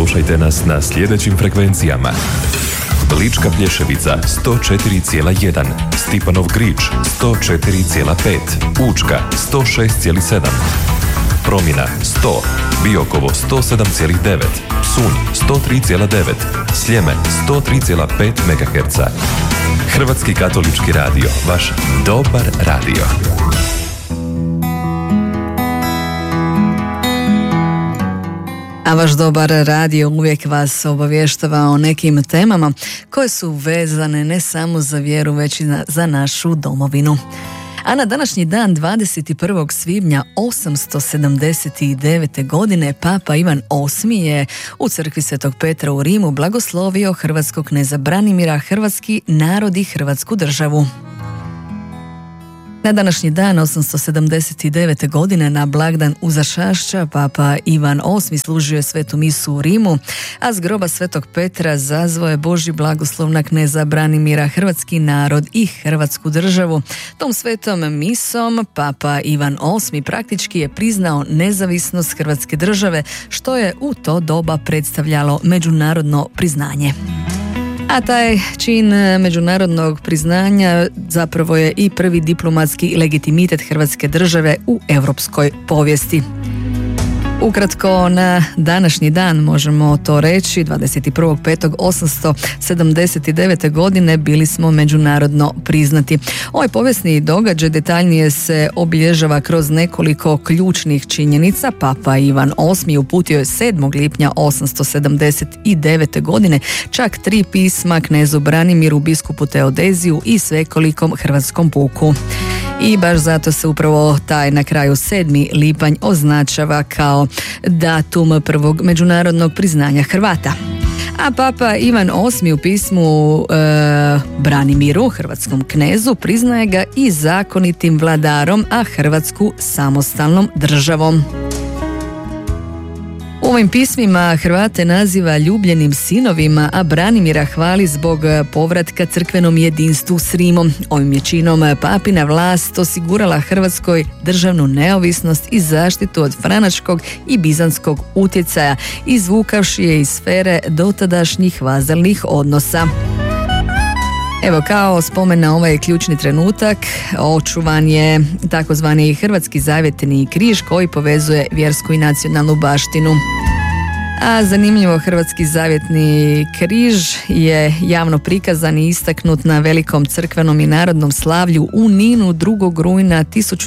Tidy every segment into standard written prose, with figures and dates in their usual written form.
Slušajte nas na sljedećim frekvencijama: Lička Plješevica 104,1, Stipanov Grič 104,5, Učka 106,7, Promina 100, Biokovo 107,9, Psunj 103,9, Sljeme 103,5 MHz. Hrvatski katolički radio, vaš dobar radio. A vaš dobar radio uvijek vas obavještava o nekim temama koje su vezane ne samo za vjeru, već i za našu domovinu. A na današnji dan, 21. svibnja 879. godine, Papa Ivan VIII je u crkvi Svetog Petra u Rimu blagoslovio hrvatskog kneza Branimira, hrvatski narod i hrvatsku državu. Na današnji dan 879. godine, na blagdan Uzašašća, Papa Ivan VIII služio je svetu misu u Rimu, a s groba Svetog Petra zazvao je Božji blagoslov na kneza Branimira, hrvatski narod i hrvatsku državu. Tom svetom misom Papa Ivan VIII praktički je priznao nezavisnost hrvatske države, što je u to doba predstavljalo međunarodno priznanje. A taj čin međunarodnog priznanja zapravo je i prvi diplomatski legitimitet hrvatske države u europskoj povijesti. Ukratko, na današnji dan možemo to reći, 21.5.879. godine bili smo međunarodno priznati. Ovaj povijesni događaj detaljnije se obilježava kroz nekoliko ključnih činjenica. Papa Ivan VIII uputio je 7. lipnja 879. godine čak 3 pisma knezu Branimiru, biskupu Teodeziju i svekolikom hrvatskom puku. I baš zato se upravo taj na kraju 7. lipanj označava kao datum prvog međunarodnog priznanja Hrvata. A Papa Ivan VIII u pismu Branimiru, hrvatskom knezu, priznaje ga i zakonitim vladarom, a Hrvatsku samostalnom državom. U ovim pismima Hrvate naziva ljubljenim sinovima, a Branimira hvali zbog povratka crkvenom jedinstvu s Rimom. Ovim je činom papina vlast osigurala Hrvatskoj državnu neovisnost i zaštitu od franačkog i bizantskog utjecaja, izvukavši je iz sfere dotadašnjih vazalnih odnosa. Evo, kao spomen na ovaj ključni trenutak, očuvan je takozvani Hrvatski zavjetni križ koji povezuje vjersku i nacionalnu baštinu. A zanimljivo, Hrvatski zavjetni križ je javno prikazan i istaknut na velikom crkvenom i narodnom slavlju u Ninu 2. rujna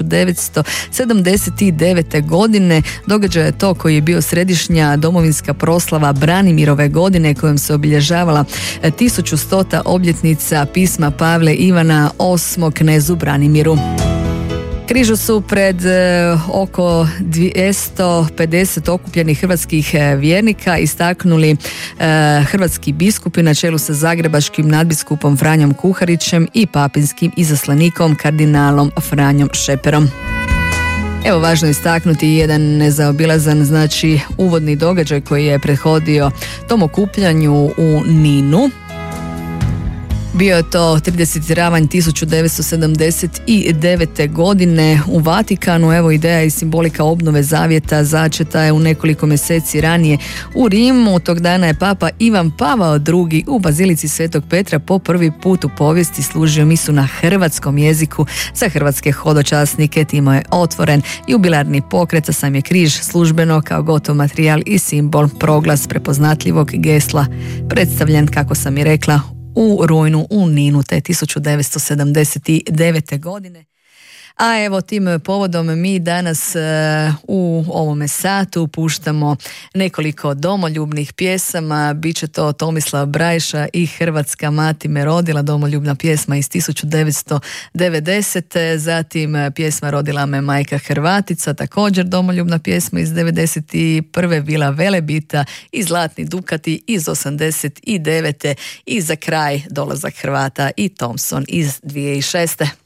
1979. godine. Događaj je to koji je bio središnja domovinska proslava Branimirove godine, kojom se obilježavala 1100. obljetnica pisma Pavle Ivana VIII knezu Branimiru. Križu su pred oko 250 okupljenih hrvatskih vjernika istaknuli hrvatski biskupi na čelu sa zagrebačkim nadbiskupom Franjom Kuharićem i papinskim izaslanikom kardinalom Franjom Šeperom. Evo, važno je istaknuti jedan nezaobilazan, uvodni događaj koji je prethodio tom okupljanju u Ninu. Bio je to 30. travanj 1979. godine u Vatikanu. Evo, ideja i simbolika obnove zavjeta začeta je u nekoliko mjeseci ranije u Rimu. Tog dana je Papa Ivan Pavao II u Bazilici Svetog Petra po prvi put u povijesti služio misu na hrvatskom jeziku za hrvatske hodočasnike. Time je otvoren jubilarni pokret, a sam je križ službeno kao gotov materijal i simbol, proglas prepoznatljivog gesla predstavljen, kako sam i rekla, u rujnu u Ninu te 1979. godine. A evo, tim povodom mi danas u ovome satu puštamo nekoliko domoljubnih pjesama. Biće to Tomislav Brajša i Hrvatska mati me rodila, domoljubna pjesma iz 1990. Zatim pjesma Rodila me majka Hrvatica, također domoljubna pjesma iz 1991. Vila Velebita i Zlatni Dukati iz 1989. I za kraj dolazak Hrvata i Thompson iz 2006.